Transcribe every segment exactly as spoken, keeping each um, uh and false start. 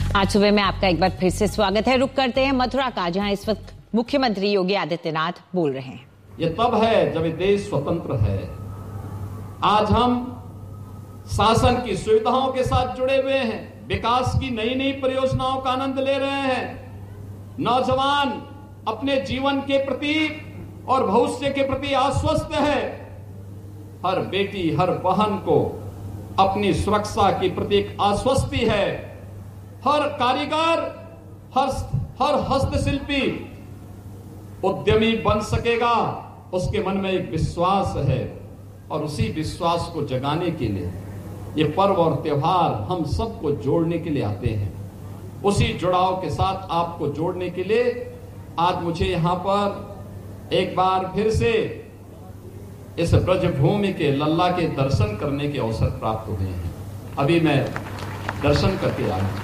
आज सुबह में आपका एक बार फिर से स्वागत है। रुक करते हैं मथुरा का, जहां इस वक्त मुख्यमंत्री योगी आदित्यनाथ बोल रहे हैं। ये तब है जब ये देश स्वतंत्र है। आज हम शासन की सुविधाओं के साथ जुड़े हुए हैं, विकास की नई नई परियोजनाओं का आनंद ले रहे हैं। नौजवान अपने जीवन के प्रति और भविष्य के प्रति आश्वस्त है। हर बेटी हर बहन को अपनी सुरक्षा के प्रति एक आश्वस्ति है। हर कारीगर हर हर हस्तशिल्पी उद्यमी बन सकेगा, उसके मन में एक विश्वास है। और उसी विश्वास को जगाने के लिए ये पर्व और त्योहार हम सबको जोड़ने के लिए आते हैं। उसी जुड़ाव के साथ आपको जोड़ने के लिए आज मुझे यहां पर एक बार फिर से इस ब्रजभूमि के लल्ला के दर्शन करने के अवसर प्राप्त हुए हैं। अभी मैं दर्शन करके आया।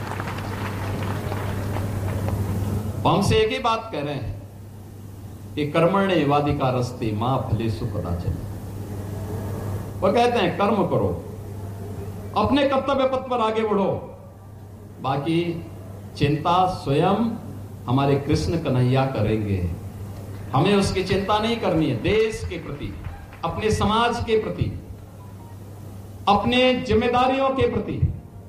हमसे एक ही बात कह रहे हैं कि कर्मण्य वादिका रस्ते मां फलेषु कदाचन। वो कहते हैं कर्म करो, अपने कर्तव्य पथ पर आगे बढ़ो, बाकी चिंता स्वयं हमारे कृष्ण कन्हैया करेंगे। हमें उसकी चिंता नहीं करनी है। देश के प्रति, अपने समाज के प्रति, अपने जिम्मेदारियों के प्रति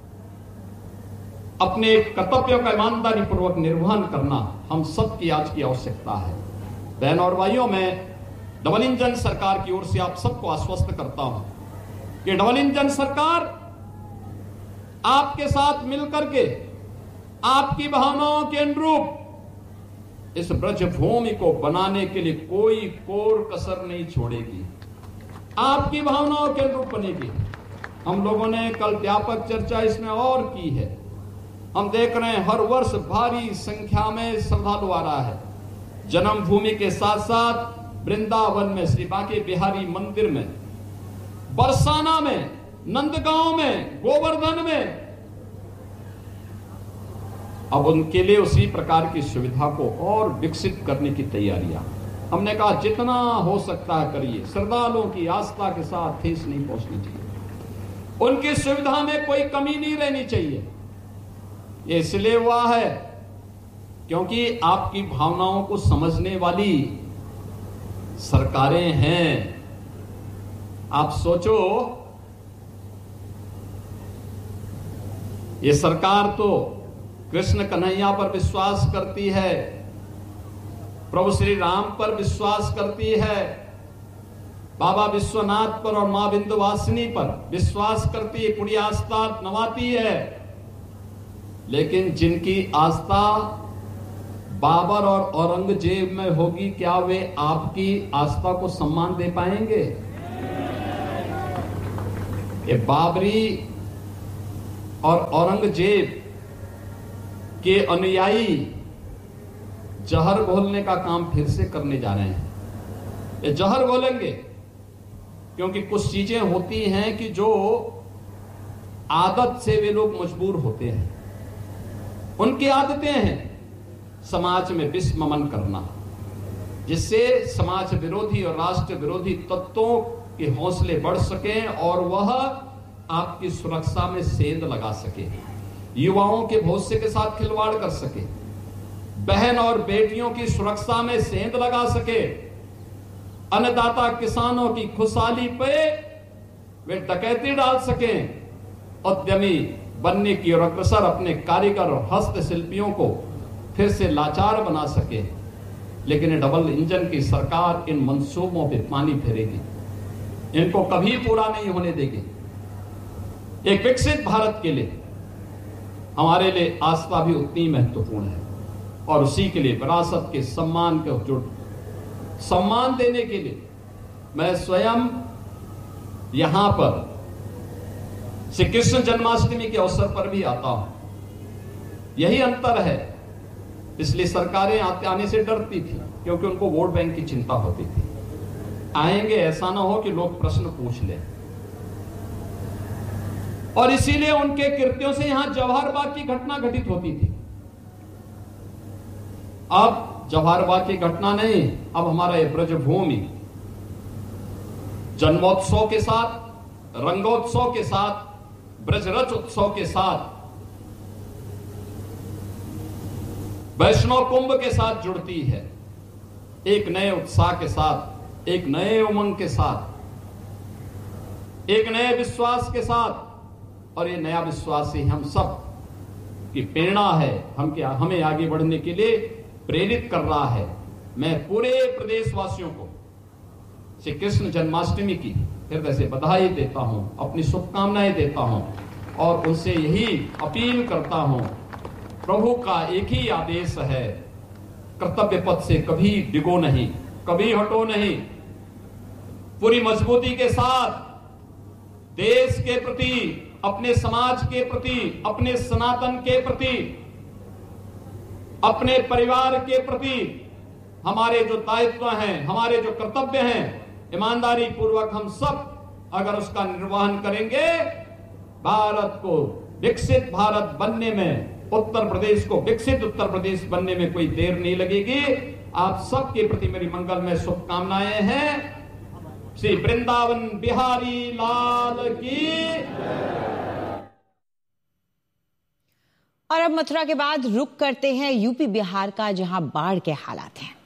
अपने कर्तव्यों का ईमानदारी पूर्वक निर्वहन करना हम सबकी आज की आवश्यकता है। बहन और भाइयों, मैं डबल इंजन सरकार की ओर से आप सबको आश्वस्त करता हूं कि डबल इंजन सरकार आपके साथ मिलकर के आपकी भावनाओं के अनुरूप इस ब्रजभूमि को बनाने के लिए कोई कोर कसर नहीं छोड़ेगी। आपकी भावनाओं के अनुरूप बनेगी। हम लोगों ने कल व्यापक चर्चा इसमें और की है। हम देख रहे हैं हर वर्ष भारी संख्या में श्रद्धालु आ रहा है। जन्मभूमि के साथ साथ वृंदावन में, श्री बांके बिहारी मंदिर में, बरसाना में, नंदगांव में, गोवर्धन में, अब उनके लिए उसी प्रकार की सुविधा को और विकसित करने की तैयारियां हमने कहा जितना हो सकता है करिए। श्रद्धालुओं की आस्था के साथ ठेस नहीं पहुंचनी चाहिए, उनकी सुविधा में कोई कमी नहीं रहनी चाहिए। ये इसलिए हुआ है क्योंकि आपकी भावनाओं को समझने वाली सरकारें हैं। आप सोचो, ये सरकार तो कृष्ण कन्हैया पर विश्वास करती है, प्रभु श्री राम पर विश्वास करती है, बाबा विश्वनाथ पर और मां विंध्यवासिनी पर विश्वास करती है, पूरी आस्था नवाती है। लेकिन जिनकी आस्था बाबर और औरंगजेब में होगी, क्या वे आपकी आस्था को सम्मान दे पाएंगे? ये बाबरी और औरंगजेब के अनुयायी जहर घोलने का काम फिर से करने जा रहे हैं। ये जहर घोलेंगे क्योंकि कुछ चीजें होती हैं कि जो आदत से वे लोग मजबूर होते हैं। उनकी आदतें हैं समाज में विषममन करना, जिससे समाज विरोधी और राष्ट्र विरोधी तत्वों के हौसले बढ़ सके और वह आपकी सुरक्षा में सेंध लगा सके, युवाओं के भविष्य के साथ खिलवाड़ कर सके, बहन और बेटियों की सुरक्षा में सेंध लगा सके, अन्नदाता किसानों की खुशहाली पे वे डकैती डाल सके, उद्यमी बनने की और अग्रसर अपने कारीगर और हस्तशिल्पियों को फिर से लाचार बना सके। लेकिन डबल इंजन की सरकार इन मंसूबों पे पानी फेरेगी, इनको कभी पूरा नहीं होने देगी। एक विकसित भारत के लिए हमारे लिए आस्था भी उतनी महत्वपूर्ण है और उसी के लिए विरासत के सम्मान को जो सम्मान देने के लिए मैं स्वयं यहां पर श्री कृष्ण जन्माष्टमी के अवसर पर भी आता हूं। यही अंतर है। इसलिए सरकारें आते आने से डरती थी क्योंकि उनको वोट बैंक की चिंता होती थी। आएंगे ऐसा ना हो कि लोग प्रश्न पूछ लें, और इसीलिए उनके कृत्यों से यहां जवाहर बाग की घटना घटित होती थी। अब जवाहर बाग की घटना नहीं, अब हमारा ये ब्रजभूमि जन्मोत्सव के साथ, रंगोत्सव के साथ, ब्रजरच उत्सव के साथ वैष्णव कुंभ के साथ जुड़ती है, एक नए उत्साह के साथ, एक नए उमंग के साथ, एक नए विश्वास के साथ। और ये नया विश्वास ही हम सब की प्रेरणा है, हम क्या हमें आगे बढ़ने के लिए प्रेरित कर रहा है। मैं पूरे प्रदेशवासियों को श्री कृष्ण जन्माष्टमी की हृदय से बधाई देता हूं, अपनी शुभकामनाएं देता हूं और उनसे यही अपील करता हूं, प्रभु का एक ही आदेश है, कर्तव्य पथ से कभी डिगो नहीं, कभी हटो नहीं। पूरी मजबूती के साथ देश के प्रति, अपने समाज के प्रति, अपने सनातन के प्रति, अपने परिवार के प्रति हमारे जो दायित्व हैं, हमारे जो कर्तव्य हैं, ईमानदारी पूर्वक हम सब अगर उसका निर्वहन करेंगे, भारत को विकसित भारत बनने में, उत्तर प्रदेश को विकसित उत्तर प्रदेश बनने में कोई देर नहीं लगेगी। आप सबके प्रति मेरी मंगलमय शुभकामनाएं हैं। श्री वृंदावन बिहारी लाल की। और अब मथुरा के बाद रुक करते हैं यूपी बिहार का, जहां बाढ़ के हालात हैं।